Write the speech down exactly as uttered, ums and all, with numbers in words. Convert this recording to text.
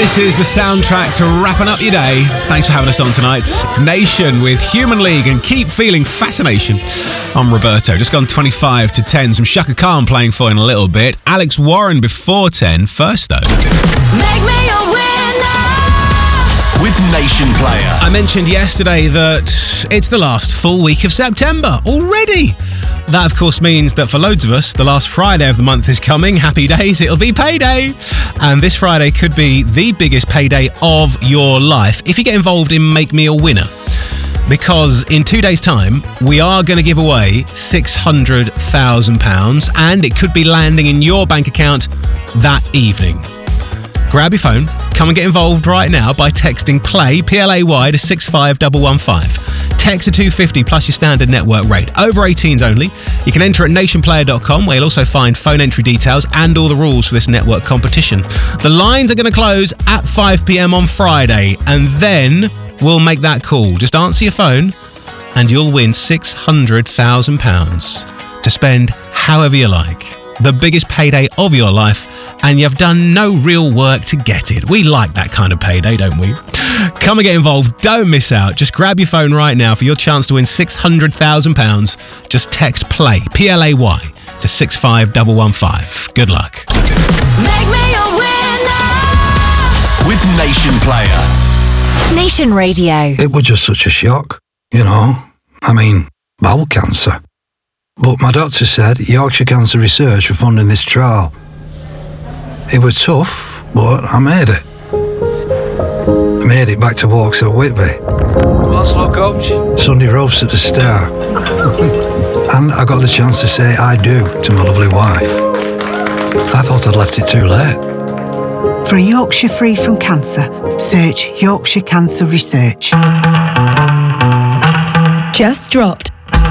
This is the soundtrack to wrapping up your day. Thanks for having us on tonight. It's Nation with Human League and Keep Feeling Fascination. I'm Roberto. Just gone twenty-five to ten. Some Shaka Khan playing for you in a little bit. Alex Warren before ten. First though. Make me a winner with Nation Player. I mentioned yesterday that it's the last full week of September already. That, of course, means that for loads of us, the last Friday of the month is coming. Happy days, it'll be payday. And this Friday could be the biggest payday of your life if you get involved in Make Me a Winner. Because in two days' time, we are going to give away six hundred thousand pounds and it could be landing in your bank account that evening. Grab your phone, come and get involved right now by texting PLAY, P L A Y, to six five one one five. Text to two fifty plus your standard network rate. Over eighteens only. You can enter at nation player dot com where you'll also find phone entry details and all the rules for this network competition. The lines are going to close at five p.m. on Friday and then we'll make that call. Just answer your phone and you'll win six hundred thousand pounds to spend however you like. The biggest payday of your life, and you've done no real work to get it. We like that kind of payday, don't we? Come and get involved. Don't miss out. Just grab your phone right now for your chance to win six hundred thousand pounds. Just text PLAY, P L A Y, to six five one one five. Good luck. Make me a winner with Nation Player. Nation Radio. It was just such a shock, you know. I mean, bowel cancer. But my doctor said Yorkshire Cancer Research were funding this trial. It was tough, but I made it. I made it back to walks at Whitby. What's up, coach? Sunday roast at the Star. And I got the chance to say I do to my lovely wife. I thought I'd left it too late. For a Yorkshire free from cancer, search Yorkshire Cancer Research. Just dropped